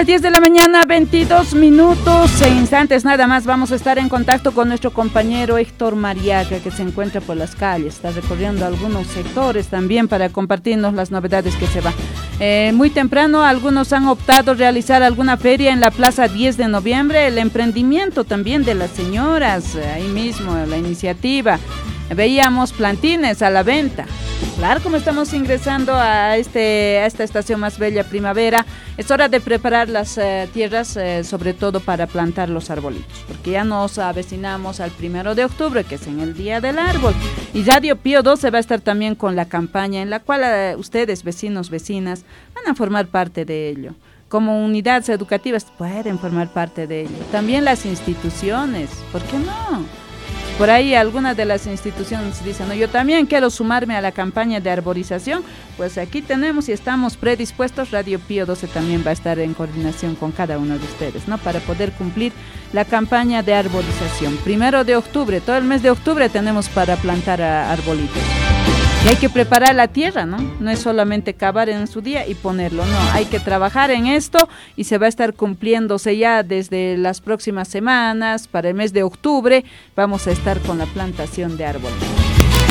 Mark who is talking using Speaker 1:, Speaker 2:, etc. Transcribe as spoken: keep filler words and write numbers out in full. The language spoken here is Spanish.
Speaker 1: las diez de la mañana, veintidós minutos. En instantes nada más vamos a estar en contacto con nuestro compañero Héctor Mariaga, que se encuentra por las calles, está recorriendo algunos sectores también para compartirnos las novedades que se va. Eh, muy temprano algunos han optado realizar alguna feria en la Plaza diez de noviembre, el emprendimiento también de las señoras, ahí mismo la iniciativa. Veíamos plantines a la venta. Claro, como estamos ingresando a, este, a esta estación más bella primavera, es hora de preparar las eh, tierras, eh, sobre todo para plantar los arbolitos, porque ya nos avecinamos al primero de octubre, que es en el Día del Árbol. Y Radio Pío doce va a estar también con la campaña en la cual eh, ustedes, vecinos, vecinas, van a formar parte de ello. Como unidades educativas pueden formar parte de ello. También las instituciones, ¿por qué no? Por ahí algunas de las instituciones dicen, no, yo también quiero sumarme a la campaña de arborización. Pues aquí tenemos y estamos predispuestos. Radio Pío doce también va a estar en coordinación con cada uno de ustedes, ¿no? Para poder cumplir la campaña de arborización. Primero de octubre, todo el mes de octubre tenemos para plantar arbolitos. Y hay que preparar la tierra, ¿no? No es solamente cavar en su día y ponerlo, no. Hay que trabajar en esto y se va a estar cumpliéndose ya desde las próximas semanas. Para el mes de octubre vamos a estar con la plantación de árboles.